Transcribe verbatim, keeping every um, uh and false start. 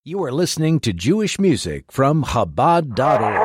You are listening to Jewish music from Chabad dot org.